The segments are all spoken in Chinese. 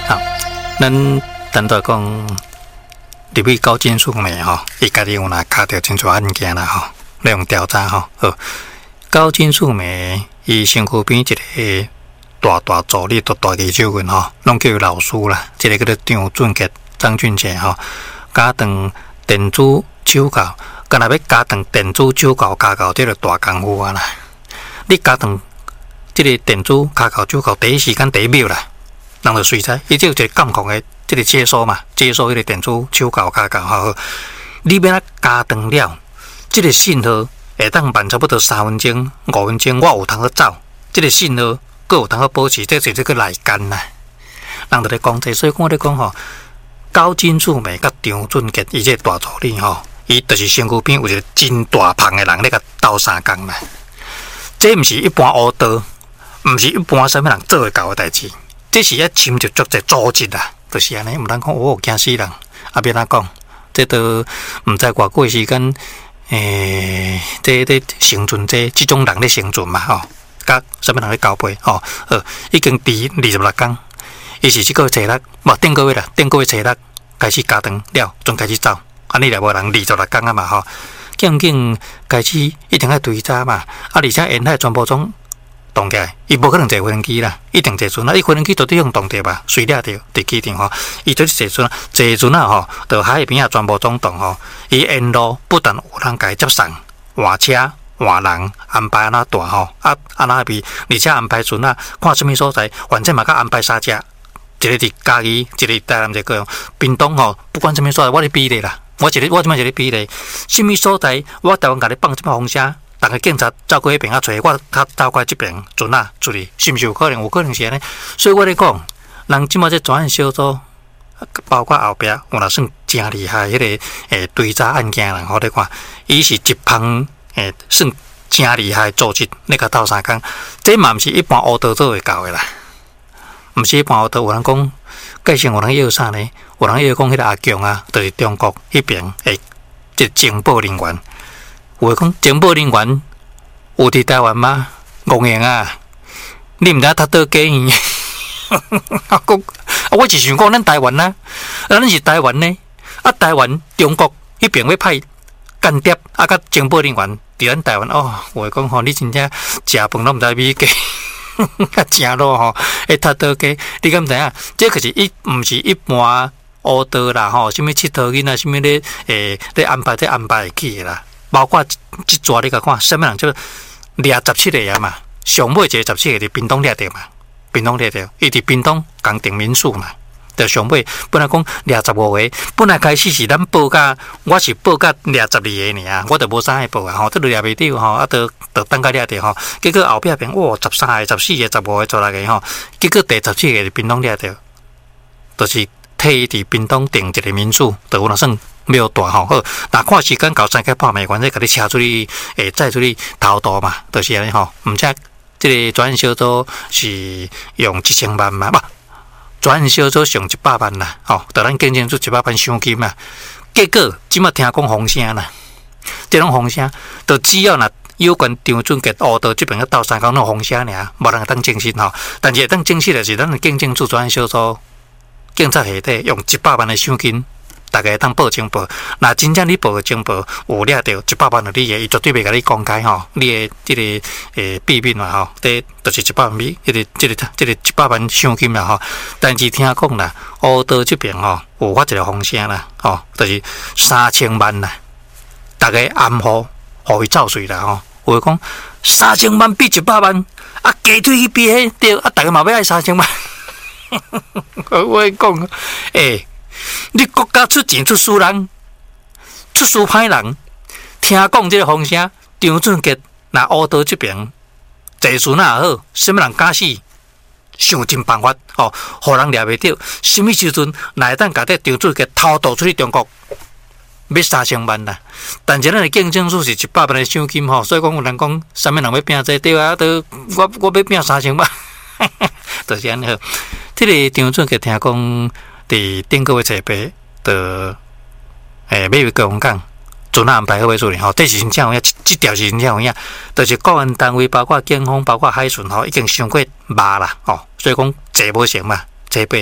好，咱单独讲入去高金属暝吼，伊家己有若卡着真侪案件啦吼，来用调查吼。好，高金属暝伊身躯边一个大助理、大记者员吼，拢叫伊老师啦。一个叫做张俊杰、张俊杰吼，加长电子手铐，干若要加长电子手铐加到这个大功夫啊啦。你加长这个电子卡铐手铐第一时间第一秒啦，人就随知，伊就有一个感控的这个接收嘛，接收迄个电子手铐卡铐好，你要加长了，这个信号会当慢差不多3分钟、5分钟，我有通去走，这个信号佫有通去保持，这个来干啦。人就咧讲这，所以我咧讲吼，高金素梅甲张俊杰伊这大助理吼，伊就是身躯边有一个真大胖的人咧甲斗相共啦。这毋是一般黑道，毋是一般啥物人做会到的代志，这是要侵入足侪组织啦，就是安尼，毋通讲哦惊死人，啊别哪讲，这都毋知偌久时间，这生存这种人咧生存嘛吼，甲啥物人咧交配吼，已经第26天，伊是即个初六，无顶个月啦，顶个月初六开始加长了，总开始走，安尼了无人26天啊嘛吼。渐渐开始一定要追查嘛，啊！而且沿海全部总动起来，伊无可能坐无人机啦，一定坐船啊！伊无人机绝对用动着吧，随掠着伫机场吼，伊就是坐船，坐船啊吼，到海边啊全部总动吼。伊沿路不但有人甲伊接送，换车换人安排安怎大吼，啊安那边，而且安排船啊，看什么所在，反正嘛甲安排三只，一个伫嘉义，一个台南，一个屏东吼，不管什么所在，我咧比咧啦。我即摆一个比例，什么所在我台湾甲你放即摆风声，逐个警察走过迄边啊，找我较走过即边船啊处理，是毋是有可能？有可能是安尼。所以我咧讲，人即摆这专案小组，包括后壁有若算真厉害，迄个追查案件人，我咧看，伊是一帮算真厉害组织，咧甲斗相共，这嘛毋是一般黑道做会到的啦，毋是一般黑道有人讲。介绍有人要啥呢？有人要讲迄个阿强啊，就是中国迄边即情报人员。有诶讲情报人员有伫台湾吗？戆用啊！你毋知他倒假伊？我是想讲咱台湾啊，咱是台湾呢。啊，台湾中国迄边要派间谍啊，甲情报人员伫咱台湾哦。有诶讲吼，你真正食饭拢毋知米价。正咯吼，会踢倒鸡，你敢知影？这可是毋是一般黑道啦吼，什物佚佗囡仔，什物咧咧安排安排会起的啦。包括即抓你甲看，什物人就掠17个啊嘛，上尾一个17个伫屏东掠着嘛，屏东掠着，伊伫屏东工程民宿嘛。就上尾本来讲掠15个，本来开始是咱报甲，我是报甲掠12个尔，我就无啥爱报啊吼，这掠袂着吼，啊就等甲掠着吼，结果后壁边哇13个、14个、15个、16个吼，结果第17个是屏东掠着，就是替伊伫屏东订一个民宿，就有若算庙大吼，好，若看时间到3更半暝，反正甲你车出去，载出去偷渡嘛，就是安尼吼，毋则这个专案小组是用1000万嘛，不。专案小组上100万啦，吼，就咱竞争出100万赏金啦。结果即马听讲风声啦，这种风声，就只要若有关张俊杰黑道这边个斗相共，那风声尔，无人会当证实吼。但是会当证实的是，咱的竞争出专案小组警察下底用100万的赏金，大家会当报情报。若真正你报的情报有掠到100万的，你伊绝对袂甲你公开吼，你的这个秘密嘛吼，这就是100万米，这个100万赏金啦吼。但是听讲啦，黑道这边吼有发一个风声啦，吼，就是3000万啦，大家暗号互伊走水啦吼。有讲3000万比100万，啊，加对去比迄对，啊，大家嘛要爱3000万。我讲，你国家出钱出输人，出输歹人。听讲这个风声，张俊杰那黑道这边坐船也好，什么人敢死，想尽办法哦，互人掠袂着。什么时阵哪会当甲这张俊杰偷渡出去中国？要3000万啦，但是咱的竞争数是100万的赏金吼，所以讲有人讲，啥物人要拼这对啊？都我要拼3000万，就是安尼好。这个张俊杰听讲，伫顶个月初八，就要去高雄港，船安排好要处理吼，这是真正有影，这条是真正有影，就是国安单位，包括警方，包括海巡吼，已经伤过麻啦吼，所以讲坐无成嘛，初八吼，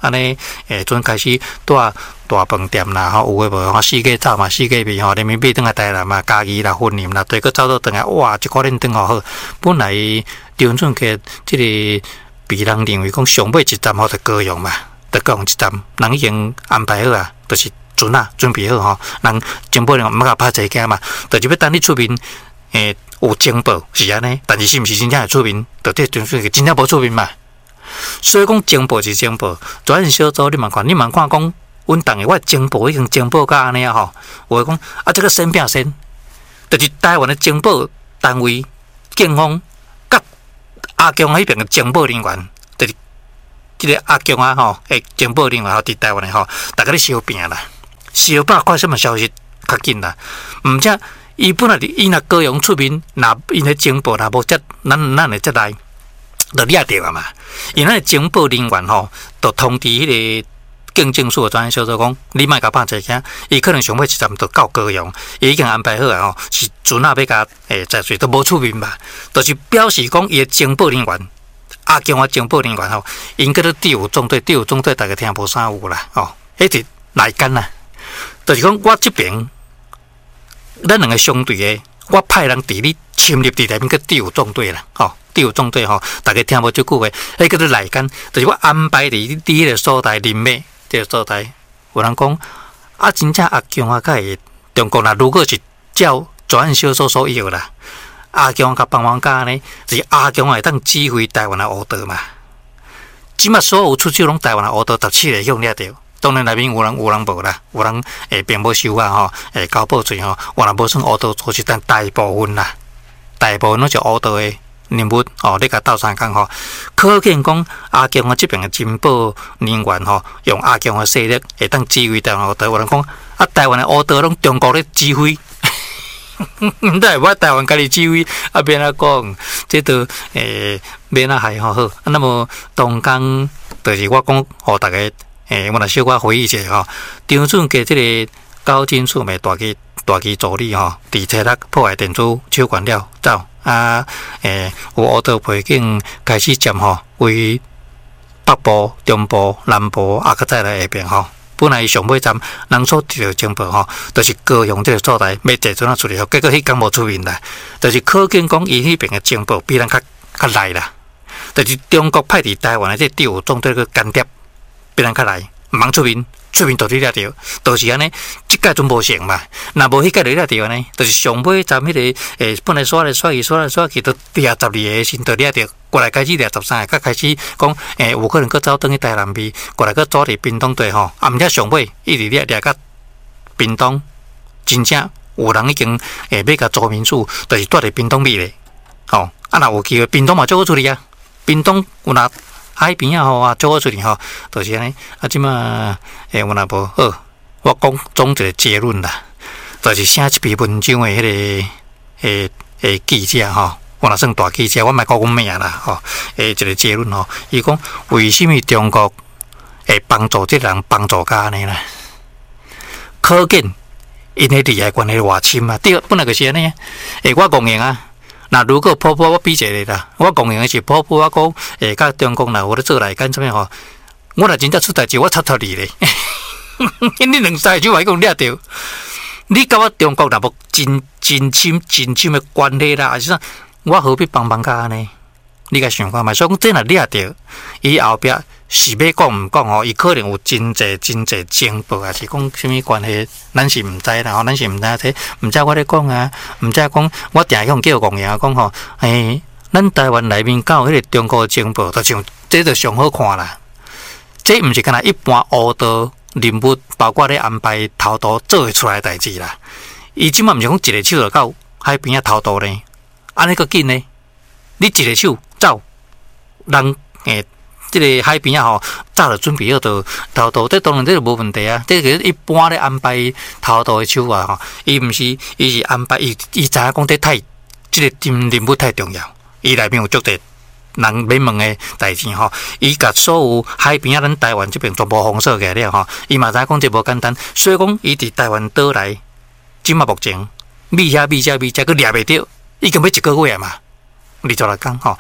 安尼阵开始住大饭店啦，吼，有诶无吼，四界走嘛，四界味吼，连面买转来台南嘛，家己啦，婚姻啦，对，佮走到转来，哇，一块恁转好好。本来长春嘅即个被人认为讲上尾一站吼，就高雄嘛，就高雄一站，人已经安排好啊，就是船啊，准备好吼，人前辈人毋甲拍坐惊嘛，就是要等你出面，有情报是安尼，但是是毋是真正会出面，就这长春真正无出面嘛。所以讲情报是情报，专案小组你嘛看讲。阮逐个我情报已经情报到安尼啊吼，我讲啊，这个先变先，就是台湾的情报单位、警方甲阿强迄边的情报人员，就是即个阿强啊吼，情报人员吼，伫台湾的吼，大家咧相拼啦，相把看什么消息较紧啦，毋则伊本来伊若高雄出面，若因的情报若无则咱会则来，就掠着啊嘛，因咱的情报人员吼，就通知迄个。警政署的专案小组讲，你莫甲拍坐惊，伊可能上尾一站就到高雄，伊已经安排好啊吼，是船啊要甲在水都无出面吧，就是表示讲伊的情报人员，阿强的情报人员吼，因叫做第五纵队，大家听无啥有啦，吼，迄是内奸啦，就是讲我这边，咱两个相对的，我派人伫你侵入伫内面个第五纵队啦，吼。第五纵队吼，大家听无即句话，迄叫做内奸，就是我安排伫迄个所在任命。这个所在，有人讲啊，真正阿强啊，甲中国啦，如果是照专案小组所要啦，阿强甲帮忙甲呢，是阿强会当指挥台湾的乌道嘛。即马所有出手拢台湾的乌道17个向掠着，当然内面有人无啦，有人并无收啊吼，交报罪吼，我若无算乌道做是但大部分啦，大部分拢是乌道的。任务哦，你甲斗相共吼，可见讲阿强啊这边的情报人员吼，用阿强的势力会当指挥台湾乌道。有人讲啊，台湾的乌道拢中国咧指挥，毋知我台湾家己指挥，啊免啊讲，这都免啊害好好。那么中间就是我讲，互大家我来小可回忆一下吼，张俊嘅这个高金素的大旗助理吼，伫车六破坏电子手管了走。有乌道背景开始占吼，为北部、中部、南部，佮再来下边吼。本来上尾站人所得到情报吼，就是高雄这个所在要坐船啊处理，结果迄工无出面啦，就是可见讲伊迄边的情报比咱较来啦。就是中国派伫台湾的这第五纵队个间谍比咱较来，毋茫出面就你掠着，就是安尼，即届准无成嘛。若无迄届就掠着安尼，就是上尾站迄个本来刷来去，都掠12个先就掠着，过来开始掠13个，佮开始讲有可能佮走转去台南边，过来佮走伫屏东队吼，啊毋则上尾一直掠到屏东，真正有人已经要甲周民署，就是住伫屏东边咧，吼啊若有机会，屏东嘛做好处理啊，屏东有若。海边啊吼啊，做好处理吼，就是安尼。啊，即马有若无好，我讲总一个结论啦，就是写一篇文章的迄个记者吼，我若算大记者，我莫讲我名啦吼。一个结论吼，伊讲为什么中国会帮助这人帮助甲安尼啦？可见因迄利害关系偌深啊！对，本来就是安尼。我讲赢啊。那如果婆我比一个啦，我讲的是婆我讲，甲中国啦，有咧做内奸怎么吼？我若真正出代志，我插你咧。你两三就话讲掠着，你甲我中国若无真深的关系啦，还是啥？我何必帮甲安尼？你甲想看觅，所以讲真若掠着，伊后壁是要讲毋讲吼？伊可能有真济情报，还是讲什么关系？咱是毋知啦，咱是毋知这，毋知我咧讲啊，毋知讲我定向叫讲呀，讲吼，咱台湾内面搞迄个中国情报，就像这就上好看啦。这毋是干那一般乌道任务，包括咧安排偷渡做会出来代志啦。伊即马毋是讲一个手就到海边啊偷渡呢，安尼个紧呢？你一个手走，人这个海边啊吼，早就准备好就偷渡，这当然这个无问题啊。这个一般咧安排偷渡的手啊吼，伊毋是，伊是安排伊知影讲这太这个任务太重要，伊内面有足侪人免问的代志吼。伊甲所有海边啊，咱台湾这边全部封锁起来了吼，伊嘛知影讲这无简单，所以讲伊伫台湾岛内，即马目前咪遮，佮掠袂着，已经要1个月嘛，26天吼。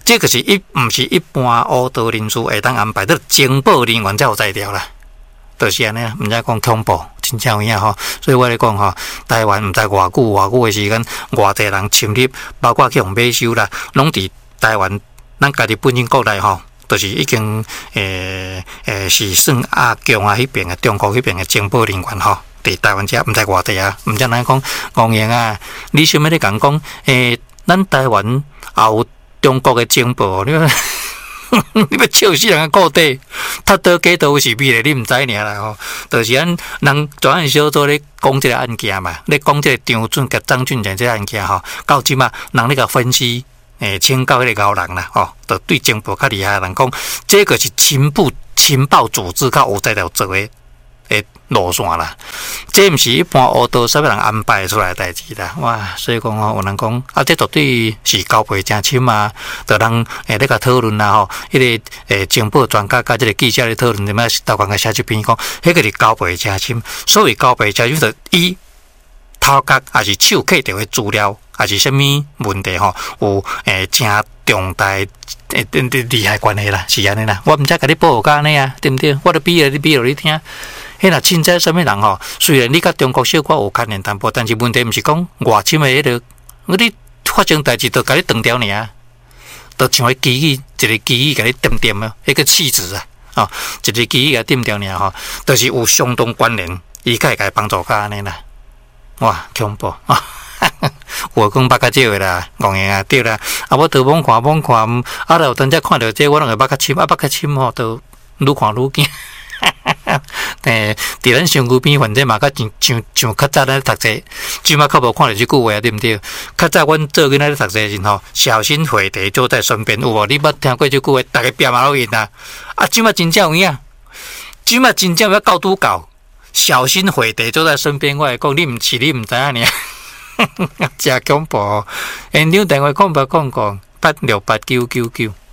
这个是毋是一般黑道人士会当安排，这情报人员才有才调啦。就是安尼啦，毋知讲恐怖，真正有影吼。所以我咧讲吼，台湾毋知偌久诶时间，偌济人侵入，包括去用买收啦，拢伫台湾咱家己本身国内吼，就是已经是算阿强啊迄边诶中国迄边诶情报人员吼，伫台湾遮毋知偌济啊，毋知咱讲王英啊，你想要咧讲咱台湾也有中国诶情报，你你要笑死人个固底，他倒假倒是秘的，你毋知尔啦吼。就是咱人专案小组咧讲即个案件嘛，咧讲即个张准甲张俊成即个案件吼，到即嘛人咧甲分析，请教迄个高人啦吼，就对情报较厉害的人讲，这个是情报组织较有才调做诶路线啦，这毋是一般黑道啥物人安排出来的代志啦，哇！所以讲吼，有人讲啊，这绝对是交配真深啊，就人咧甲讨论啦吼，迄个情报专家甲即个记者咧讨论，点解台湾个写一篇讲，迄个是交配真深，所谓交配真深，就伊头壳还是手刻着诶资料，还是啥物问题吼，有真重大利害关系啦，是安尼啦。我毋知甲你报告安尼啊，对毋对？我都比落你听。迄若凊彩啥物人吼，虽然你甲中国小可有牵连淡薄，但是问题毋是讲外深诶迄个，你发生代志就甲你断掉尔，就像迄机器一个机器甲你点啊，迄个气质啊，哦，一个机器甲点掉尔吼，就是有相当关联，伊才会甲帮助较安尼啦。哇，恐怖啊！我讲捌较少诶啦，讲诶啊，对啦，啊，我都罔看，啊，有当才看到这，我拢会捌较深，捌较深吼，都愈看愈惊。伫咱身躯边，反正嘛，像较早咱读册，即马较无看到即句话啊，对毋对？较早阮做囡仔咧读册时吼，小心毁敌就在身边，有无？你捌听过即句话？逐个变嘛拢用啊！啊，即马真正有影，即马真正要到拄到，小心毁敌就在身边。我会讲，你毋知影尔，真恐怖哦！现场电话0800868999。